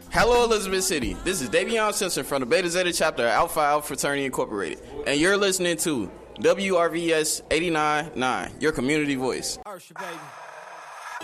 Hello, Elizabeth City. This is Davion Simpson from the Beta Zeta chapter of Alpha Alpha Fraternity Incorporated, and you're listening to WRVS 89.9, your community voice. Ursha, baby.